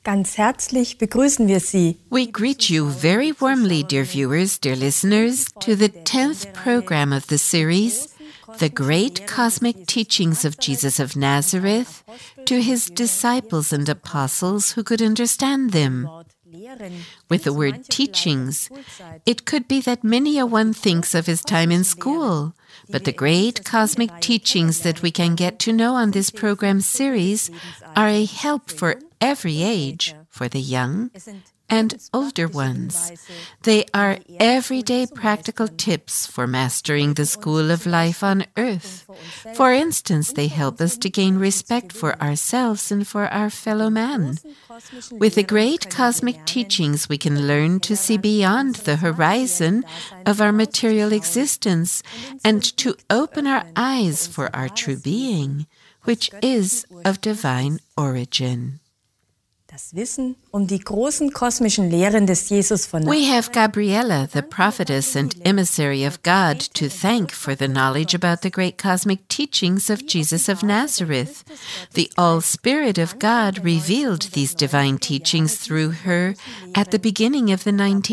Ganz herzlich begrüßen wir Sie. We greet you very warmly, dear viewers, dear listeners, to the 10th program of the series, The Great Cosmic Teachings of Jesus of Nazareth, to his disciples and apostles who could understand them. With the word teachings, it could be that many a one thinks of his time in school, but the great cosmic teachings that we can get to know on this program series are a help for every age, for the young and older ones. They are everyday practical tips for mastering the school of life on earth. For instance, they help us to gain respect for ourselves and for our fellow man. With the great cosmic teachings, we can learn to see beyond the horizon of our material existence and to open our eyes for our true being, which is of divine origin. Das Wissen die großen kosmischen Lehren des Jesus von We have Gabriela, the prophetess and emissary of God, to thank for the knowledge about the great cosmic teachings of Jesus of Nazareth. The All-Spirit of God revealed these divine teachings through her at the beginning of the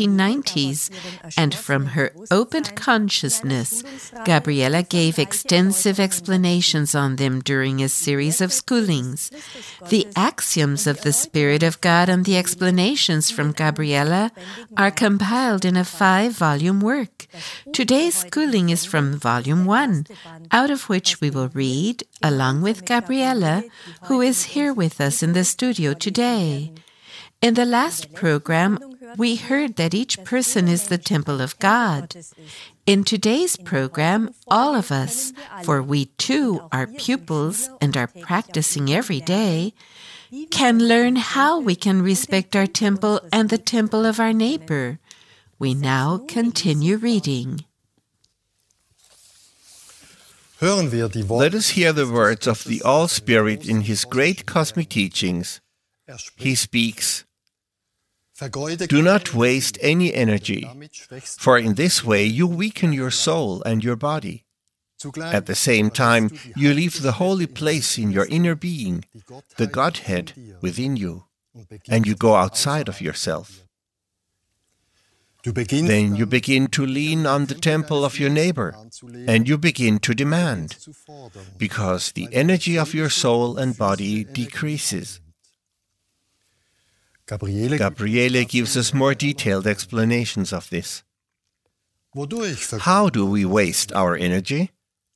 1990s, and from her opened consciousness, Gabriela gave extensive explanations on them during a series of schoolings. The axioms of the Spirit of God and the explanations from Gabriela are compiled in a 5-volume work. Today's schooling is from Volume 1, out of which we will read along with Gabriela, who is here with us in the studio today. In the last program, we heard that each person is the temple of God. In today's program, all of us, for we too are pupils and are practicing every day, can learn how we can respect our temple and the temple of our neighbor. We now continue reading. Let us hear the words of the All-Spirit in his great cosmic teachings. He speaks, "Do not waste any energy, for in this way you weaken your soul and your body. At the same time, you leave the holy place in your inner being, the Godhead within you, and you go outside of yourself. Then you begin to lean on the temple of your neighbor, and you begin to demand, because the energy of your soul and body decreases." Gabriele gives us more detailed explanations of this. How do we waste our energy?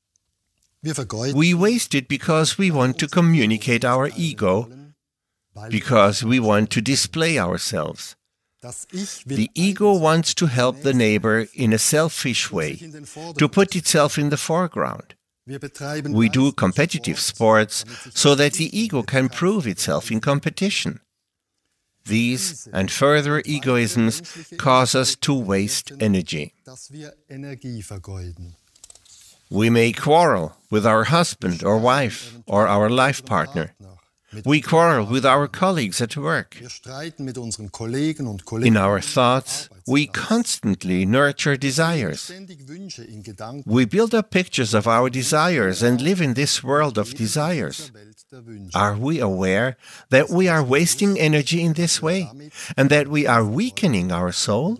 We waste it because we want to communicate our ego, because we want to display ourselves. The ego wants to help the neighbor in a selfish way, to put itself in the foreground. We do competitive sports so that the ego can prove itself in competition. These and further egoisms cause us to waste energy. We may quarrel with our husband or wife or our life partner. We quarrel with our colleagues at work. In our thoughts, we constantly nurture desires. We build up pictures of our desires and live in this world of desires. Are we aware that we are wasting energy in this way and that we are weakening our soul?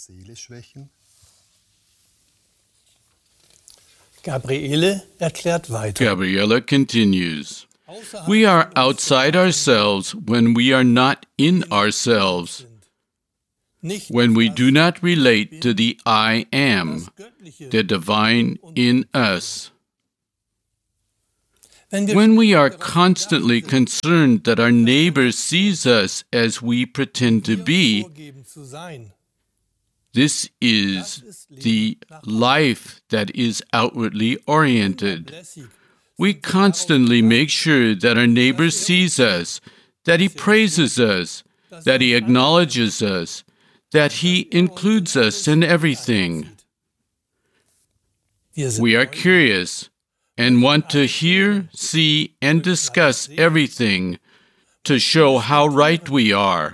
Gabriela continues, "We are outside ourselves when we are not in ourselves, when we do not relate to the I Am, the divine in us. When we are constantly concerned that our neighbor sees us as we pretend to be, this is the life that is outwardly oriented. We constantly make sure that our neighbor sees us, that he praises us, that he acknowledges us, that he includes us in everything. We are curious and want to hear, see, and discuss everything to show how right we are.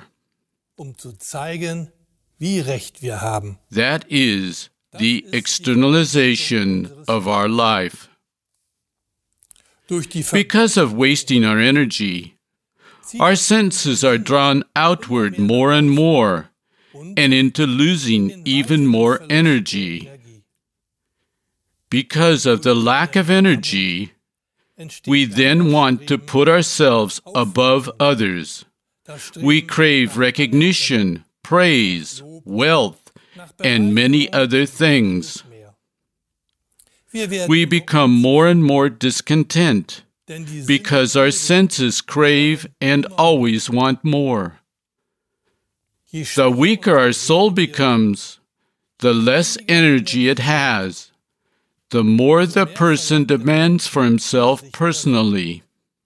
That is the externalization of our life. Because of wasting our energy, Our senses are drawn outward more and more, and into losing even more energy. Because of the lack of energy, we then want to put ourselves above others. We crave recognition, praise, wealth, and many other things. We become more and more discontent because our senses crave and always want more. The weaker our soul becomes, the less energy it has, the more the person demands for himself personally.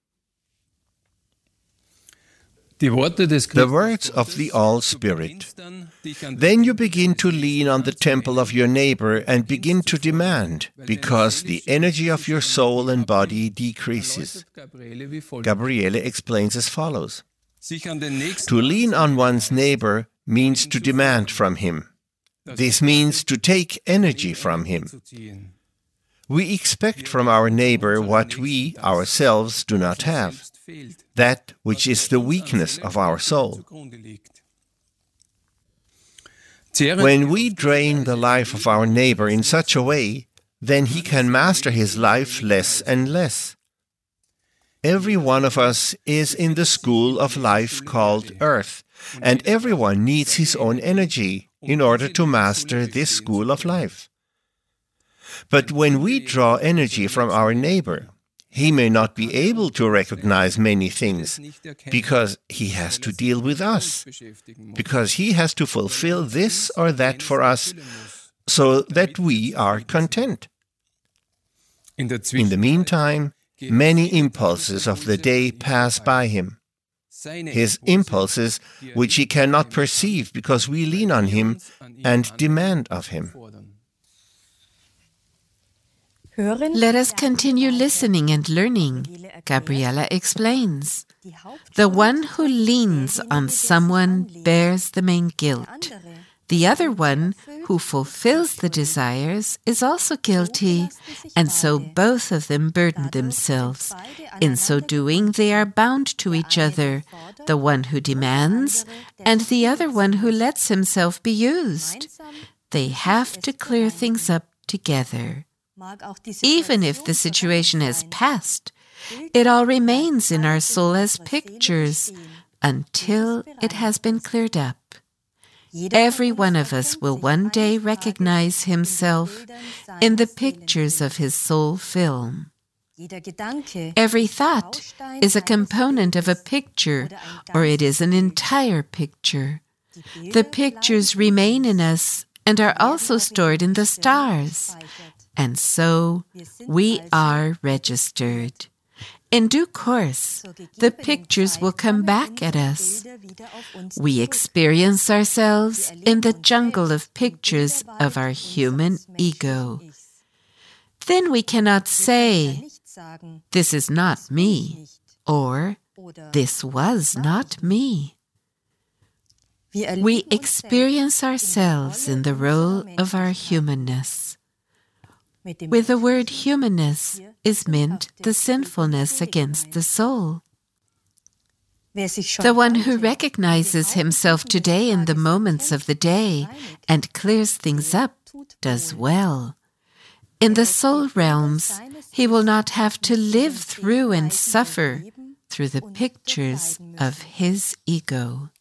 The words of the All-Spirit. Then you begin to lean on the temple of your neighbor and begin to demand, because the energy of your soul and body decreases. Gabriele explains as follows. To lean on one's neighbor means to demand from him. This means to take energy from him. We expect from our neighbor what we ourselves do not have, that which is the weakness of our soul. When we drain the life of our neighbor in such a way, then he can master his life less and less. Every one of us is in the school of life called Earth, and everyone needs his own energy in order to master this school of life. But when we draw energy from our neighbor, he may not be able to recognize many things because he has to deal with us, because he has to fulfill this or that for us so that we are content. In the meantime, many impulses of the day pass by him. His impulses, which he cannot perceive because we lean on him and demand of him. Let us continue listening and learning. Gabriela explains. The one who leans on someone bears the main guilt. The other one who fulfills the desires is also guilty, and so both of them burden themselves. In so doing, they are bound to each other, the one who demands and the other one who lets himself be used. They have to clear things up together. Even if the situation has passed, it all remains in our soul as pictures until it has been cleared up. Every one of us will one day recognize himself in the pictures of his soul film. Every thought is a component of a picture, or it is an entire picture. The pictures remain in us and are also stored in the stars. And so we are registered. In due course, the pictures will come back at us. We experience ourselves in the jungle of pictures of our human ego. Then we cannot say, "This is not me," or "This was not me." We experience ourselves in the role of our humanness. With the word humanness is meant the sinfulness against the soul. The one who recognizes himself today in the moments of the day and clears things up does well. In the soul realms, he will not have to live through and suffer through the pictures of his ego.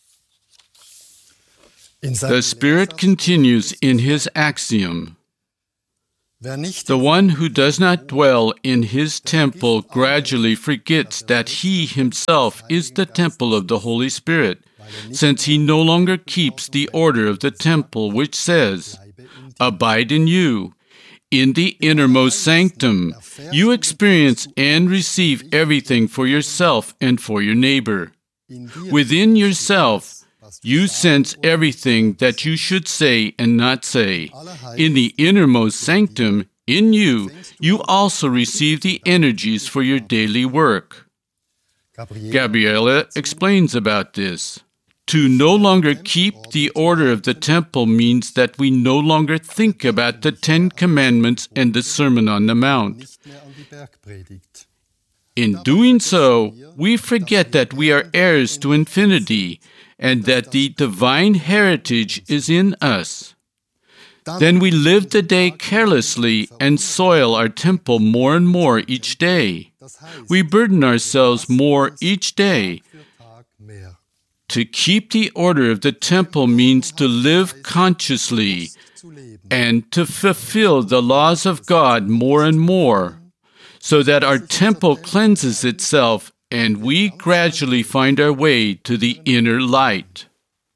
The Spirit continues in his axiom. The one who does not dwell in his temple gradually forgets that he himself is the temple of the Holy Spirit, since he no longer keeps the order of the temple which says, "Abide in you." In the innermost sanctum, you experience and receive everything for yourself and for your neighbor. Within yourself, you sense everything that you should say and not say. In the innermost sanctum, in you, you also receive the energies for your daily work. Gabriela explains about this. To no longer keep the order of the temple means that we no longer think about the 10 Commandments and the Sermon on the Mount. In doing so, we forget that we are heirs to infinity and that the divine heritage is in us. Then we live the day carelessly and soil our temple more and more each day. We burden ourselves more each day. To keep the order of the temple means to live consciously and to fulfill the laws of God more and more, so that our temple cleanses itself and we gradually find our way to the inner light.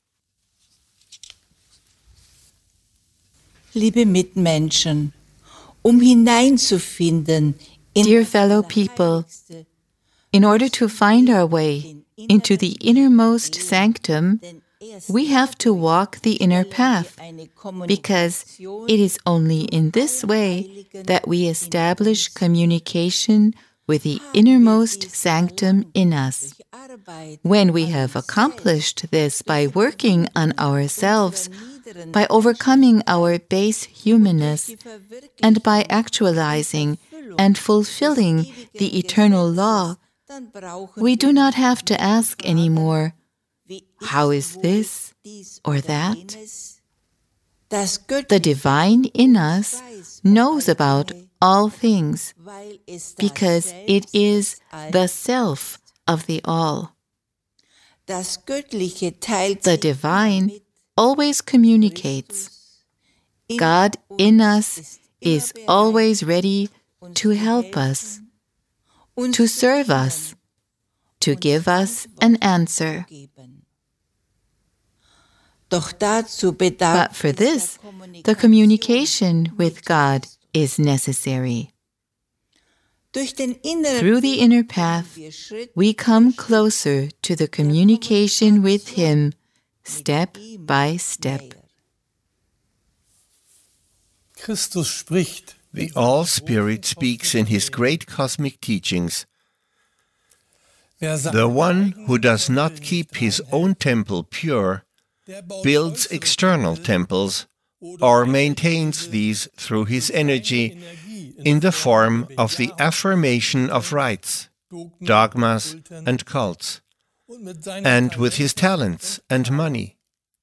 Liebe Mitmenschen, hineinzufinden in Dear fellow people, in order to find our way into the innermost sanctum, we have to walk the inner path, because it is only in this way that we establish communication with the innermost sanctum in us. When we have accomplished this by working on ourselves, by overcoming our base humanness, and by actualizing and fulfilling the eternal law, we do not have to ask anymore, how is this or that? The divine in us knows about all things, because it is the self of the all. The divine always communicates. God in us is always ready to help us, to serve us, to give us an answer. But for this, the communication with God is necessary. Through the inner path, we come closer to the communication with Him, step by step. The All-Spirit speaks in His great cosmic teachings. The one who does not keep his own temple pure builds external temples or maintains these through his energy in the form of the affirmation of rites, dogmas, and cults, and with his talents and money.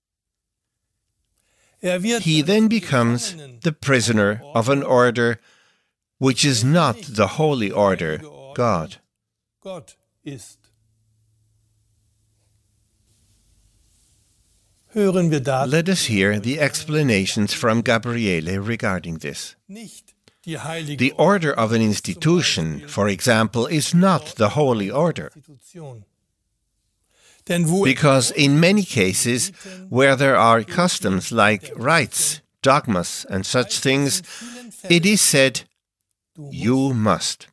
He then becomes the prisoner of an order which is not the holy order, God. Let us hear the explanations from Gabriele regarding this. The order of an institution, for example, is not the holy order. Because in many cases, where there are customs like rites, dogmas, and such things, it is said, you must.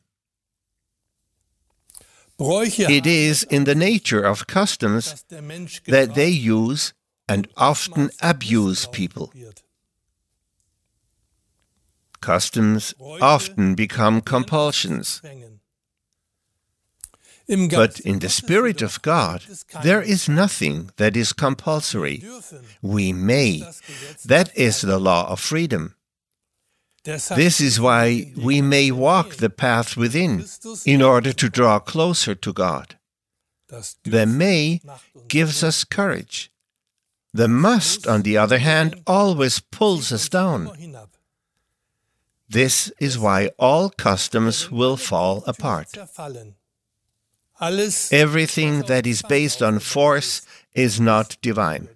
It is in the nature of customs that they use and often abuse people. Customs often become compulsions. But in the Spirit of God, there is nothing that is compulsory. We may. That is the law of freedom. This is why we may walk the path within, in order to draw closer to God. The may gives us courage. The must, on the other hand, always pulls us down. This is why all customs will fall apart. Everything that is based on force is not divine.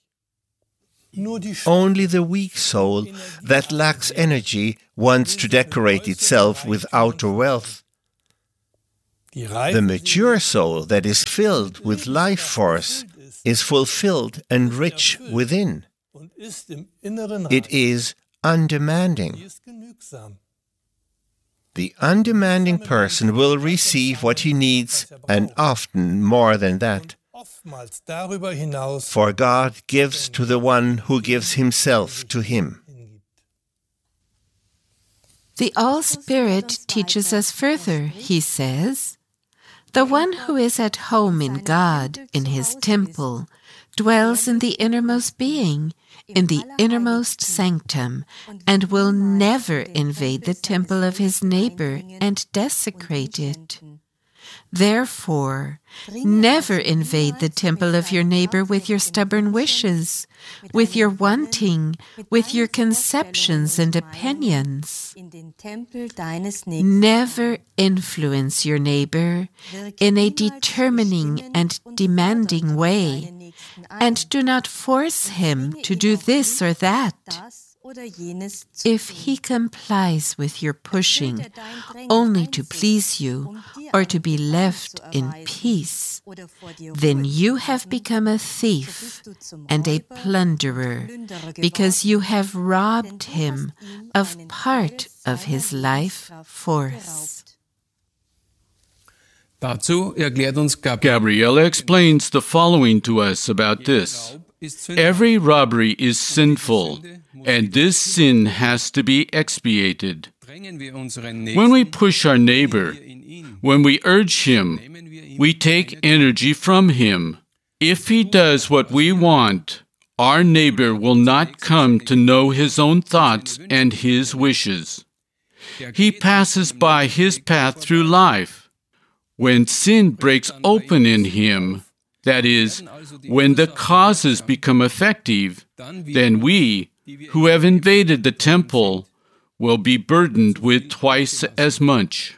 Only the weak soul that lacks energy wants to decorate itself with outer wealth. The mature soul that is filled with life force is fulfilled and rich within. It is undemanding. The undemanding person will receive what he needs, and often more than that. For God gives to the one who gives himself to him. The All-Spirit teaches us further, he says, the one who is at home in God, in his temple, dwells in the innermost being, in the innermost sanctum, and will never invade the temple of his neighbor and desecrate it. Therefore, never invade the temple of your neighbor with your stubborn wishes, with your wanting, with your conceptions and opinions. Never influence your neighbor in a determining and demanding way, and do not force him to do this or that. If he complies with your pushing only to please you or to be left in peace, then you have become a thief and a plunderer, because you have robbed him of part of his life force. Gabriela explains the following to us about this. Every robbery is sinful, and this sin has to be expiated. When we push our neighbor, when we urge him, we take energy from him. If he does what we want, our neighbor will not come to know his own thoughts and his wishes. He passes by his path through life. When sin breaks open in him, that is, when the causes become effective, then we, who have invaded the temple, will be burdened with twice as much.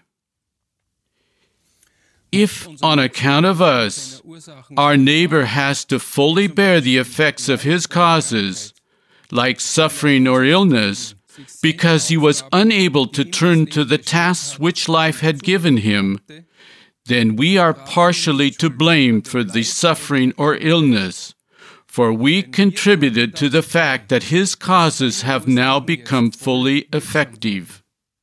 If, on account of us, our neighbor has to fully bear the effects of his causes, like suffering or illness, because he was unable to turn to the tasks which life had given him, then we are partially to blame for the suffering or illness, for we contributed to the fact that his causes have now become fully effective.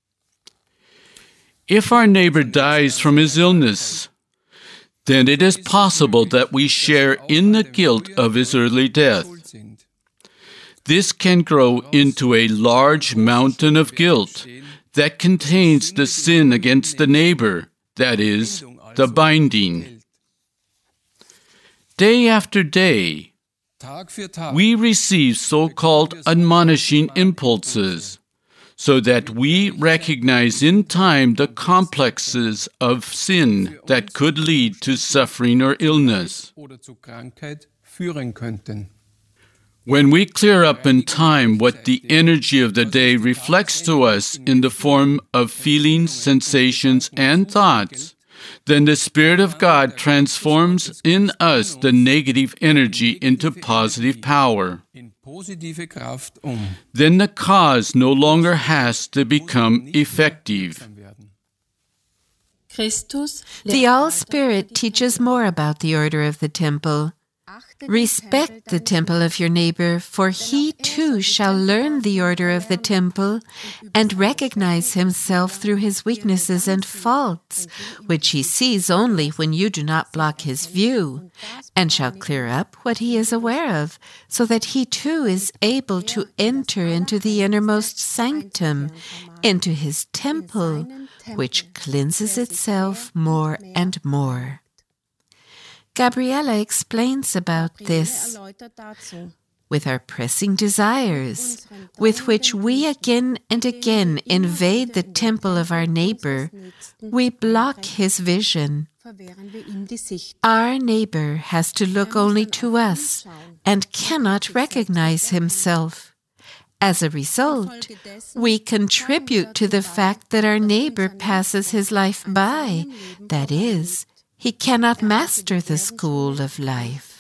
If our neighbor dies from his illness, then it is possible that we share in the guilt of his early death. This can grow into a large mountain of guilt that contains the sin against the neighbor, that is, the binding. Day after day, we receive so-called admonishing impulses, so that we recognize in time the complexes of sin that could lead to suffering or illness. When we clear up in time what the energy of the day reflects to us in the form of feelings, sensations, and thoughts, then the Spirit of God transforms in us the negative energy into positive power. Then the cause no longer has to become effective. The All-Spirit teaches more about the order of the temple. Respect the temple of your neighbor, for he too shall learn the order of the temple and recognize himself through his weaknesses and faults, which he sees only when you do not block his view, and shall clear up what he is aware of, so that he too is able to enter into the innermost sanctum, into his temple, which cleanses itself more and more. Gabriela explains about this. With our pressing desires, with which we again and again invade the temple of our neighbor, we block his vision. Our neighbor has to look only to us and cannot recognize himself. As a result, we contribute to the fact that our neighbor passes his life by, that is, he cannot master the school of life.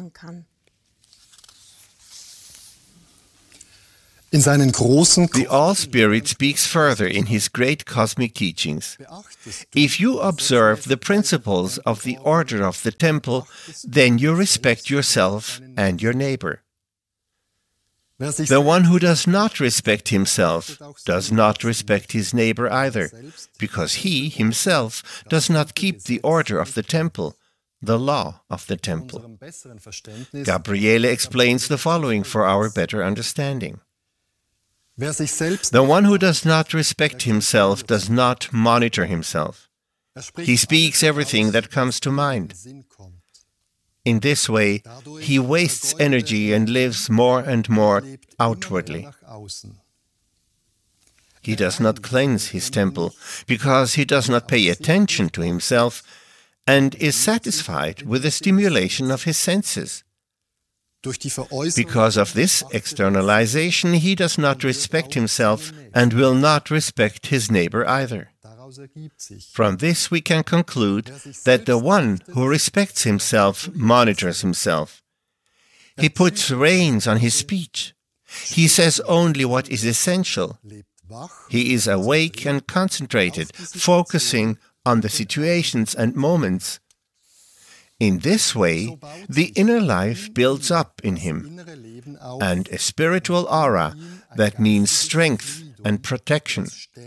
The All-Spirit speaks further in his great cosmic teachings. If you observe the principles of the order of the temple, then you respect yourself and your neighbor. The one who does not respect himself does not respect his neighbor either, because he himself does not keep the order of the temple, the law of the temple. Gabriele explains the following for our better understanding. The one who does not respect himself does not monitor himself. He speaks everything that comes to mind. In this way, he wastes energy and lives more and more outwardly. He does not cleanse his temple because he does not pay attention to himself and is satisfied with the stimulation of his senses. Because of this externalization, he does not respect himself and will not respect his neighbor either. From this we can conclude that the one who respects himself monitors himself. He puts reins on his speech. He says only what is essential. He is awake and concentrated, focusing on the situations and moments. In this way, the inner life builds up in him, and a spiritual aura that means strength and protection.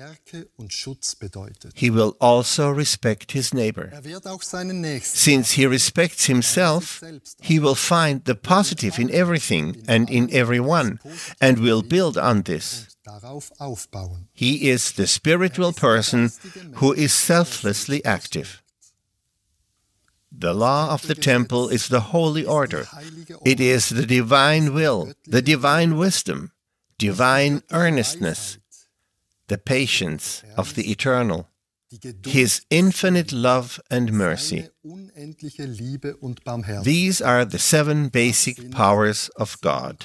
He will also respect his neighbor. Since he respects himself, he will find the positive in everything and in everyone, and will build on this. He is the spiritual person who is selflessly active. The law of the temple is the holy order. It is the divine will, the divine wisdom, divine earnestness, the patience of the eternal, his infinite love and mercy. These are the 7 basic powers of God.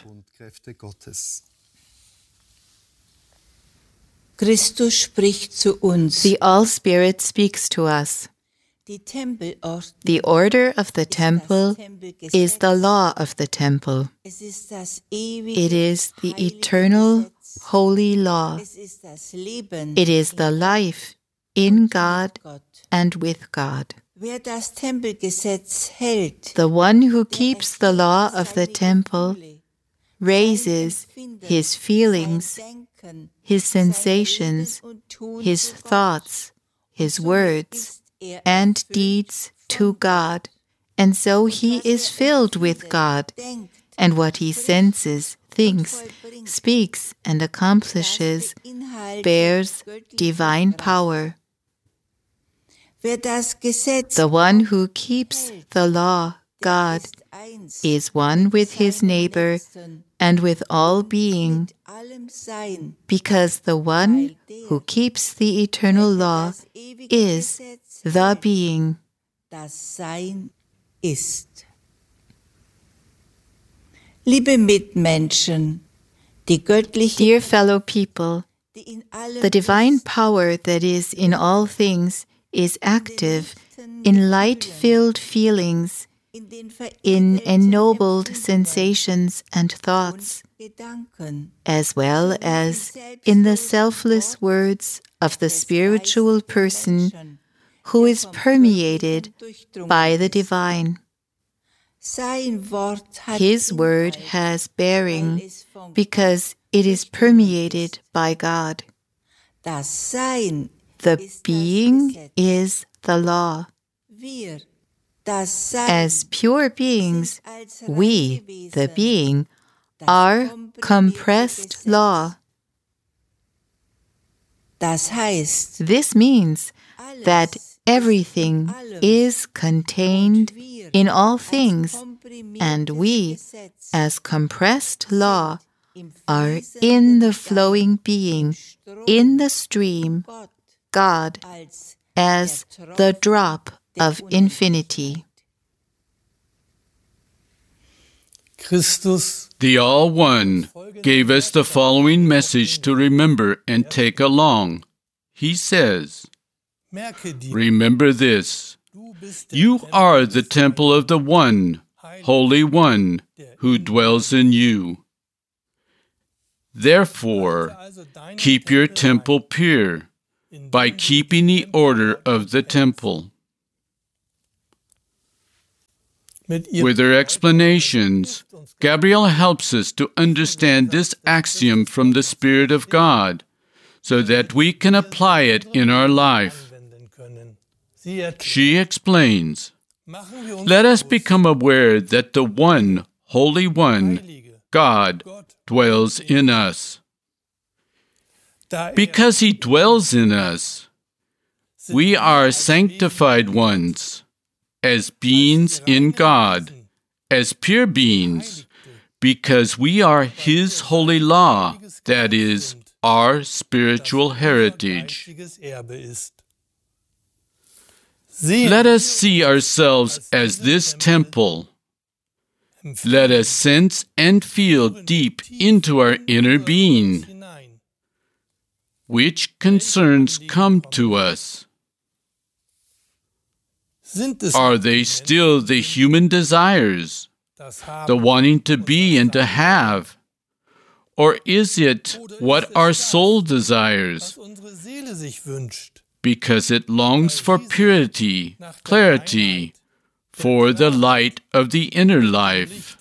Christus spricht zu uns. The All-Spirit speaks to us. The order of the temple is the law of the temple. It is the eternal, holy law. It is the life in God and with God. The one who keeps the law of the temple raises his feelings, his sensations, his thoughts, his words, and deeds to God, and so he is filled with God, and what he senses, thinks, speaks, and accomplishes bears divine power. The one who keeps the law, God, is one with his neighbor and with all being, because the one who keeps the eternal law is the being. Liebe Mitmenschen, die göttliche, dear fellow people, the divine power that is in all things is active in light-filled feelings, in ennobled sensations and thoughts, as well as in the selfless words of the spiritual person who is permeated by the divine. His word has bearing because it is permeated by God. The being is the law. As pure beings, we, the being, are compressed law. This means that everything is contained in all things, and we, as compressed law, are in the flowing being, in the stream, God, as the drop of infinity. The All-One gave us the following message to remember and take along. He says, "Remember this, you are the temple of the One, Holy One, who dwells in you. Therefore, keep your temple pure by keeping the order of the temple." With her explanations, Gabrielle helps us to understand this axiom from the Spirit of God, so that we can apply it in our life. She explains, "Let us become aware that the One, Holy One, God, dwells in us. Because He dwells in us, we are sanctified ones, as beings in God, as pure beings, because we are His holy law, that is, our spiritual heritage. Let us see ourselves as this temple. Let us sense and feel deep into our inner being. Which concerns come to us? Are they still the human desires, the wanting to be and to have? Or is it what our soul desires? Because it longs for purity, clarity, for the light of the inner life.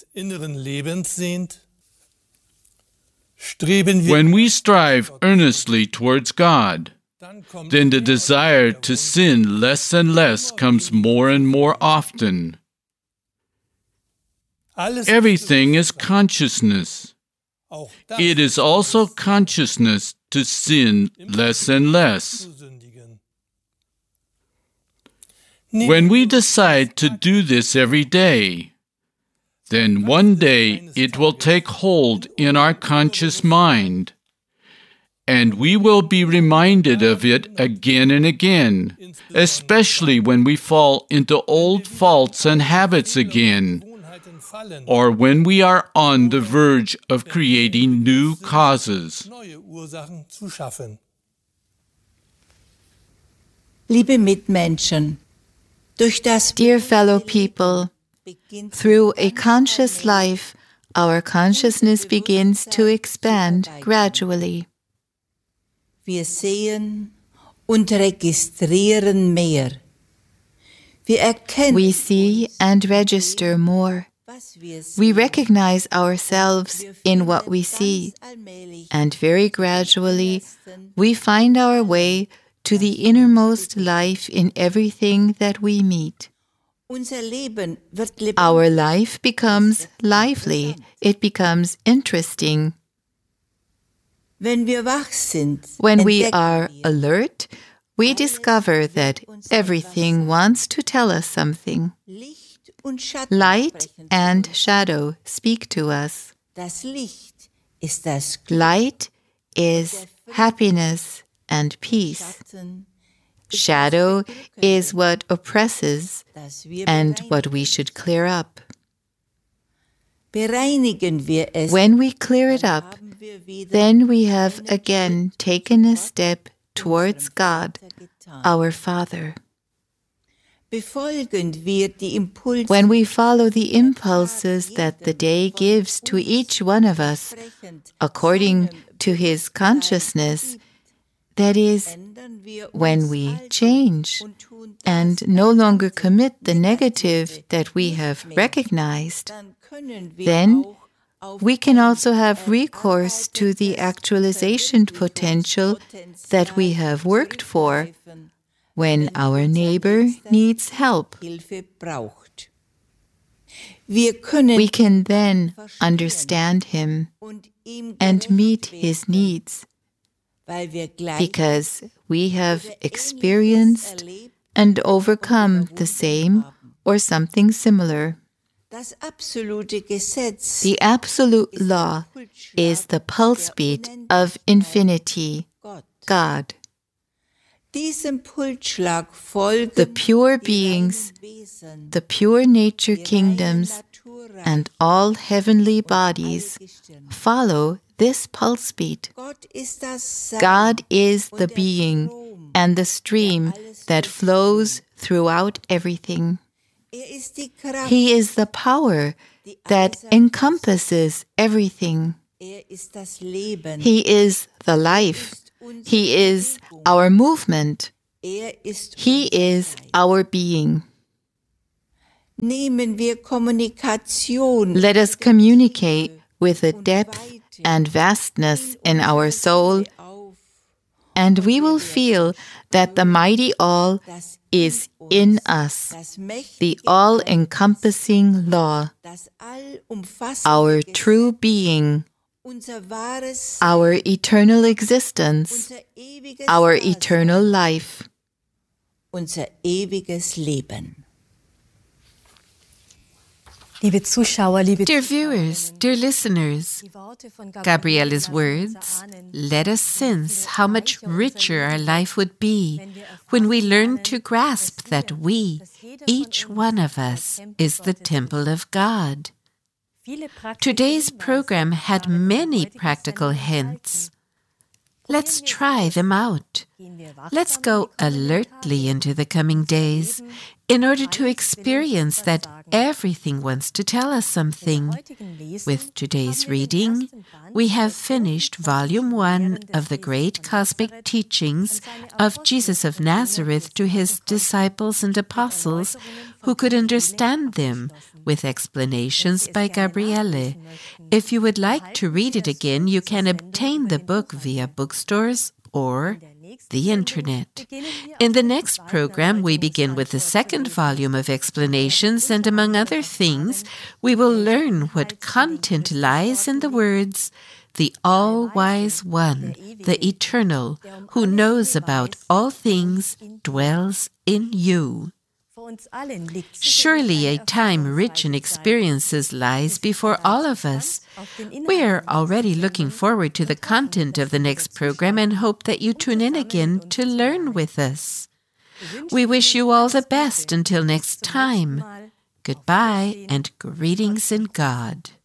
When we strive earnestly towards God, then the desire to sin less and less comes more and more often. Everything is consciousness. It is also consciousness to sin less and less. When we decide to do this every day, then one day it will take hold in our conscious mind, and we will be reminded of it again and again, especially when we fall into old faults and habits again, or when we are on the verge of creating new causes. Liebe Mitmenschen, Dear fellow people, through a conscious life, our consciousness begins to expand gradually. Wir sehen und registrieren mehr. Wir erkennen, We see and register more. was wir sehen. We recognize ourselves in what we see, and very gradually we find our way to the innermost life in everything that we meet. Unser Leben wird lebendig. Our life becomes lively. It becomes interesting. Wenn wir wach sind, When we entdecken are wir, alert, we discover that everything wants to tell us something. Licht und Schatten Light sprechen zu and uns. shadow speak to us. Das Licht ist das Glück. Light is happiness and peace. Schatten, Shadow is what oppresses das wir and bereinigen. what we should clear up. Bereinigen wir es, When we clear it up, haben wir wieder then we have again taken a step towards God, getan. our Father. Befolgen wir die Impulse, When we follow the impulses that the day gives to each one of us, entsprechend according to his consciousness, that is, ändern wir when uns we also change und tun das, and no longer commit the negative that we have recognized, dann können wir then auch auf we can also have recourse to the actualization potential that we have worked for zurückgreifen, when our neighbor needs help. Hilfe braucht. Wir können We can then understand him und ihm and gerecht meet werden, his needs weil wir gleich because we have experienced erlebt, and overcome the same or something similar. das absolute Gesetz The absolute law is the pulse beat of infinity, Gott. God. Diesem Pulsschlag folgen The pure die beings, reinen Wesen, the pure nature die kingdoms, reinen Naturreich, and all heavenly bodies alle Gestirne. follow this pulse beat. Gott ist das Sein God is the und der being Strom, and the stream that flows throughout everything. ist die Kraft, He is the power die that alles encompasses everything. ist das Leben, He is the life. He is our movement. ist He is our being. Nehmen wir Kommunikation Let us communicate with the depth and vastness in our soul, auf, and we will feel that the mighty all das is in us, das the mächtige, all-encompassing law, das allumfassende our Gesetz, true being, unser wahres, our eternal existence, unser ewiges our Dasein, eternal life. unser ewiges Leben. Liebe Zuschauer, liebe Dear viewers, dear listeners, Gabriele's words let us sense how much richer our life would be when we learn to grasp that we, each one of us, is the temple of God. Today's program had many practical hints. Let's try them out. Let's go alertly into the coming days in order to experience that everything wants to tell us something. With today's reading, we have finished Volume 1 of the Great Cosmic Teachings of Jesus of Nazareth to his disciples and apostles who could understand them, with explanations by Gabriele. If you would like to read it again, you can obtain the book via bookstores or the Internet. In the next program, we begin with the second volume of explanations, and among other things, we will learn what content lies in the words, "The All-Wise One, the Eternal, who knows about all things, dwells in you." Surely a time rich in experiences lies before all of us. We are already looking forward to the content of the next program and hope that you tune in again to learn with us. We wish you all the best until next time. Goodbye and greetings in God.